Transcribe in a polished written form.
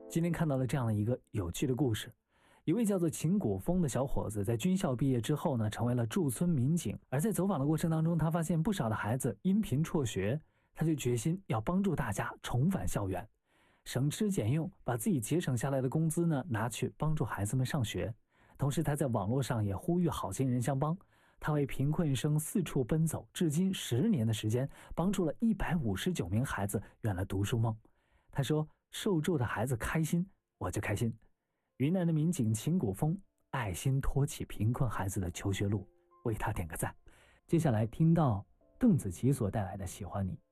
今天看到了这样的一个有趣的故事，一位叫做秦古风的小伙子在军校毕业之后呢，成为了驻村民警。而在走访的过程当中，他发现不少的孩子因贫辍学，他就决心要帮助大家重返校园，省吃俭用，把自己节省下来的工资呢拿去帮助孩子们上学。同时他在网络上也呼吁好心人相帮，他为贫困生四处奔走，至今10年的时间，帮助了159名孩子圆了读书梦。他说，受助的孩子开心，我就开心。云南的民警秦古风爱心托起贫困孩子的求学路，为他点个赞。接下来听到邓紫棋所带来的《喜欢你》。